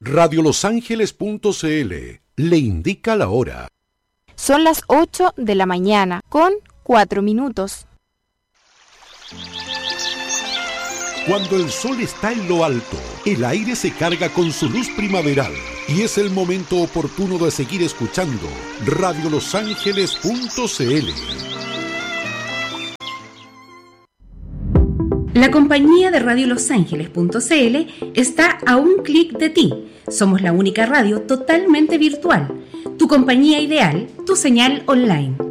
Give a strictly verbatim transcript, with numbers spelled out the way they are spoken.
radio los ángeles punto c l le indica la hora. Son las ocho de la mañana con cuatro minutos. Cuando el sol está en lo alto, el aire se carga con su luz primaveral y es el momento oportuno de seguir escuchando radio los ángeles punto c l. La compañía de radio los ángeles punto c l está a un clic de ti. Somos la única radio totalmente virtual. Tu compañía ideal, tu señal online.